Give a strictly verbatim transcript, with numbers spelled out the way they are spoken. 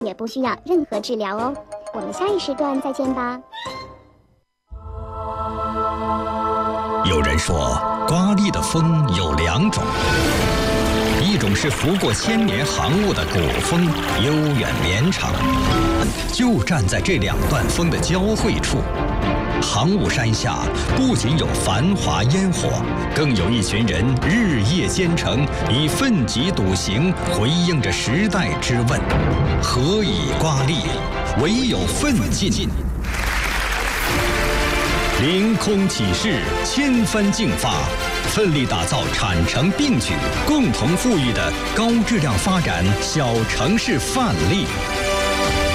也不需要任何治疗哦。我们下一时段再见吧。 有人说，刮力的风有两种，一种是拂过千年航雾的古风，悠远绵长。就站在这两段风的交汇处，航雾山下不仅有繁华烟火，更有一群人日夜兼程，以奋楫笃行回应着时代之问：何以刮力？唯有奋进。凌空起势，千帆竞发，奋力打造产城并举、共同富裕的高质量发展小城市范例。